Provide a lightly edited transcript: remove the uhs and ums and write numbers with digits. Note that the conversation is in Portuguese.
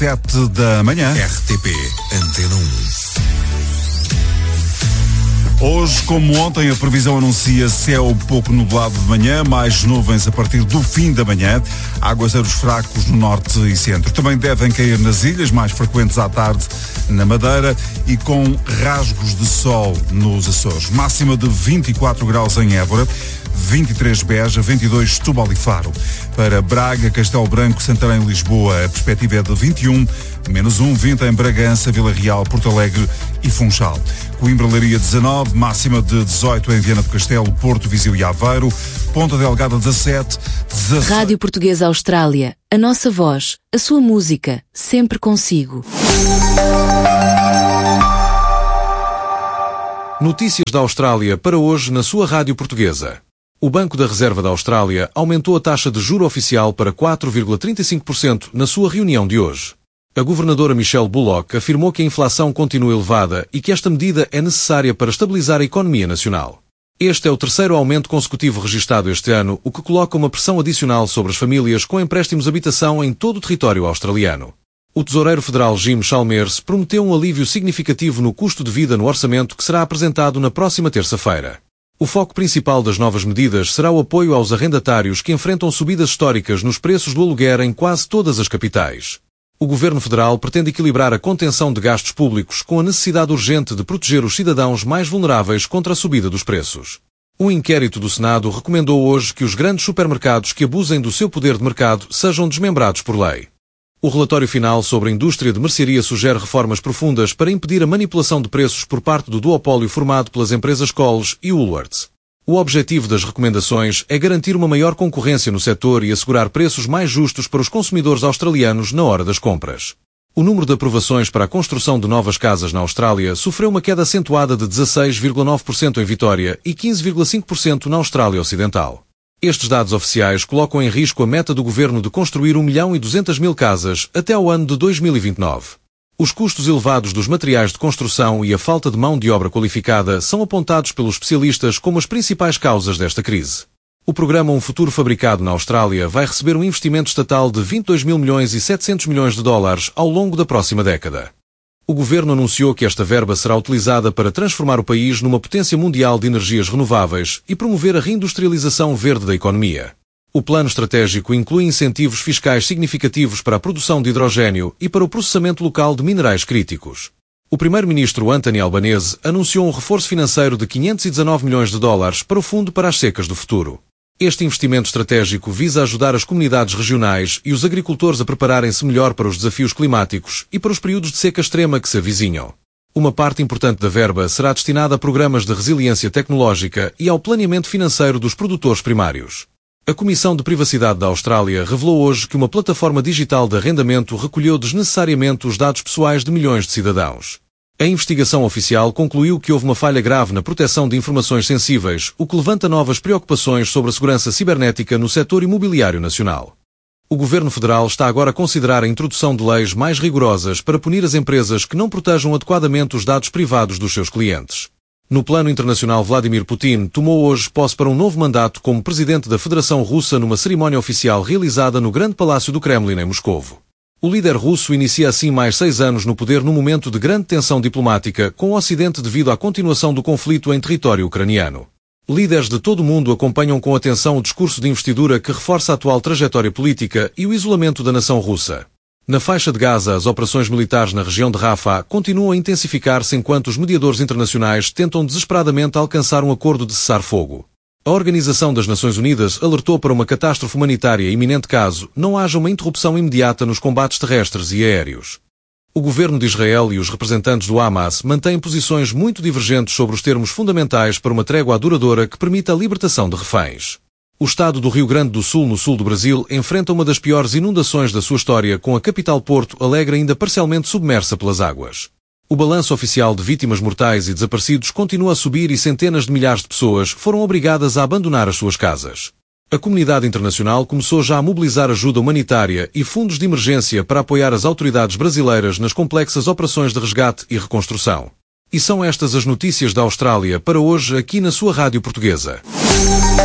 7 da manhã. RTP Antena 1. Hoje, como ontem, a previsão anuncia céu pouco nublado de manhã, mais nuvens a partir do fim da manhã, aguaceiros fracos no norte e centro. Também devem cair nas ilhas, mais frequentes à tarde na Madeira e com rasgos de sol nos Açores. Máxima de 24 graus em Évora, 23 Beja, 22 Setúbal e Faro. Para Braga, Castelo Branco, Santarém e Lisboa, a perspectiva é de 21, -1, 20 em Bragança, Vila Real, Porto Alegre e Funchal. Coimbra, Leiria 19, máxima de 18 em Viana do Castelo, Porto, Viseu e Aveiro, Ponta Delgada 17, 16... Rádio Portuguesa Austrália, a nossa voz, a sua música, sempre consigo. Notícias da Austrália para hoje na sua Rádio Portuguesa. O Banco da Reserva da Austrália aumentou a taxa de juro oficial para 4,35% na sua reunião de hoje. A governadora Michelle Bullock afirmou que a inflação continua elevada e que esta medida é necessária para estabilizar a economia nacional. Este é o terceiro aumento consecutivo registado este ano, o que coloca uma pressão adicional sobre as famílias com empréstimos de habitação em todo o território australiano. O tesoureiro federal Jim Chalmers prometeu um alívio significativo no custo de vida no orçamento que será apresentado na próxima terça-feira. O foco principal das novas medidas será o apoio aos arrendatários que enfrentam subidas históricas nos preços do aluguer em quase todas as capitais. O governo federal pretende equilibrar a contenção de gastos públicos com a necessidade urgente de proteger os cidadãos mais vulneráveis contra a subida dos preços. Um inquérito do Senado recomendou hoje que os grandes supermercados que abusem do seu poder de mercado sejam desmembrados por lei. O relatório final sobre a indústria de mercearia sugere reformas profundas para impedir a manipulação de preços por parte do duopólio formado pelas empresas Coles e Woolworths. O objetivo das recomendações é garantir uma maior concorrência no setor e assegurar preços mais justos para os consumidores australianos na hora das compras. O número de aprovações para a construção de novas casas na Austrália sofreu uma queda acentuada de 16,9% em Vitória e 15,5% na Austrália Ocidental. Estes dados oficiais colocam em risco a meta do governo de construir 1.200.000 casas até ao ano de 2029. Os custos elevados dos materiais de construção e a falta de mão de obra qualificada são apontados pelos especialistas como as principais causas desta crise. O programa Um Futuro Fabricado na Austrália vai receber um investimento estatal de 22.700 milhões de dólares ao longo da próxima década. O governo anunciou que esta verba será utilizada para transformar o país numa potência mundial de energias renováveis e promover a reindustrialização verde da economia. O plano estratégico inclui incentivos fiscais significativos para a produção de hidrogênio e para o processamento local de minerais críticos. O primeiro-ministro Anthony Albanese anunciou um reforço financeiro de 519 milhões de dólares para o Fundo para as Secas do Futuro. Este investimento estratégico visa ajudar as comunidades regionais e os agricultores a prepararem-se melhor para os desafios climáticos e para os períodos de seca extrema que se avizinham. Uma parte importante da verba será destinada a programas de resiliência tecnológica e ao planeamento financeiro dos produtores primários. A Comissão de Privacidade da Austrália revelou hoje que uma plataforma digital de arrendamento recolheu desnecessariamente os dados pessoais de milhões de cidadãos. A investigação oficial concluiu que houve uma falha grave na proteção de informações sensíveis, o que levanta novas preocupações sobre a segurança cibernética no setor imobiliário nacional. O Governo Federal está agora a considerar a introdução de leis mais rigorosas para punir as empresas que não protejam adequadamente os dados privados dos seus clientes. No plano internacional, Vladimir Putin tomou hoje posse para um novo mandato como presidente da Federação Russa numa cerimónia oficial realizada no Grande Palácio do Kremlin em Moscovo. O líder russo inicia assim mais 6 anos no poder num momento de grande tensão diplomática com o Ocidente devido à continuação do conflito em território ucraniano. Líderes de todo o mundo acompanham com atenção o discurso de investidura que reforça a atual trajetória política e o isolamento da nação russa. Na faixa de Gaza, as operações militares na região de Rafah continuam a intensificar-se enquanto os mediadores internacionais tentam desesperadamente alcançar um acordo de cessar-fogo. A Organização das Nações Unidas alertou para uma catástrofe humanitária iminente caso não haja uma interrupção imediata nos combates terrestres e aéreos. O governo de Israel e os representantes do Hamas mantêm posições muito divergentes sobre os termos fundamentais para uma trégua duradoura que permita a libertação de reféns. O estado do Rio Grande do Sul, no sul do Brasil, enfrenta uma das piores inundações da sua história, com a capital Porto Alegre ainda parcialmente submersa pelas águas. O balanço oficial de vítimas mortais e desaparecidos continua a subir e centenas de milhares de pessoas foram obrigadas a abandonar as suas casas. A comunidade internacional começou já a mobilizar ajuda humanitária e fundos de emergência para apoiar as autoridades brasileiras nas complexas operações de resgate e reconstrução. E são estas as notícias da Austrália para hoje aqui na sua Rádio Portuguesa.